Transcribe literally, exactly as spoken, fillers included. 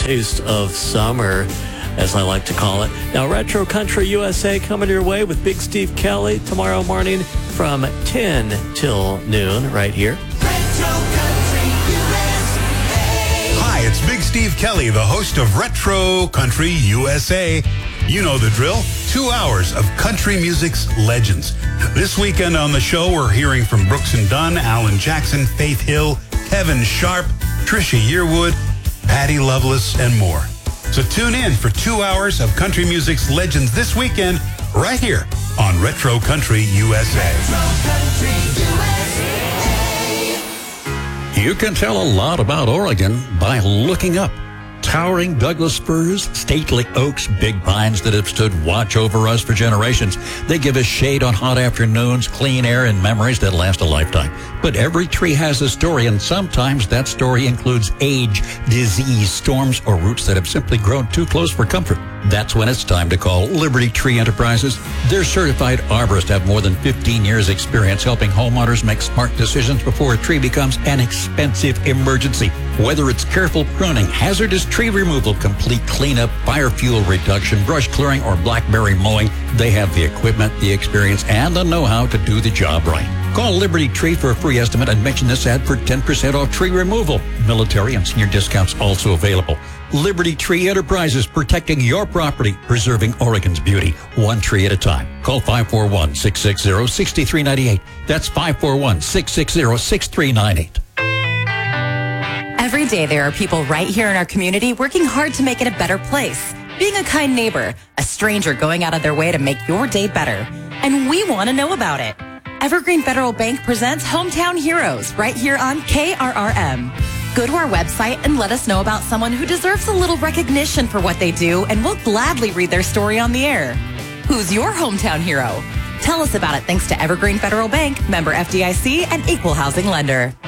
taste of summer, as I like to call it. Now, Retro Country U S A coming your way with Big Steve Kelly tomorrow morning from ten till noon right here. Retro Country U S A. Hi, it's Big Steve Kelly, the host of Retro Country U S A. You know the drill. Two hours of country music's legends. This weekend on the show, we're hearing from Brooks and Dunn, Alan Jackson, Faith Hill, Kevin Sharp, Trisha Yearwood, Patty Loveless, and more. So tune in for two hours of country music's legends this weekend, right here on Retro Country U S A. Retro Country U S A. You can tell a lot about Oregon by looking up. Towering Douglas firs, stately oaks, big pines that have stood watch over us for generations. They give us shade on hot afternoons, clean air, and memories that last a lifetime. But every tree has a story, and sometimes that story includes age, disease, storms, or roots that have simply grown too close for comfort. That's when it's time to call Liberty Tree Enterprises. Their certified arborists have more than fifteen years experience helping homeowners make smart decisions before a tree becomes an expensive emergency. Whether it's careful pruning, hazardous tree removal, complete cleanup, fire fuel reduction, brush clearing, or blackberry mowing, they have the equipment, the experience, and the know-how to do the job right. Call Liberty Tree for a free estimate and mention this ad for ten percent off tree removal. Military and senior discounts also available. Liberty Tree Enterprises, protecting your property, preserving Oregon's beauty, one tree at a time. Call five four one, six six zero, six three nine eight. That's five four one, six six zero, six three nine eight. Every day there are people right here in our community working hard to make it a better place. Being a kind neighbor, a stranger going out of their way to make your day better. And we want to know about it. Evergreen Federal Bank presents Hometown Heroes right here on K R R M. Go to our website and let us know about someone who deserves a little recognition for what they do, and we'll gladly read their story on the air. Who's your hometown hero? Tell us about it thanks to Evergreen Federal Bank, member F D I C, and equal housing lender.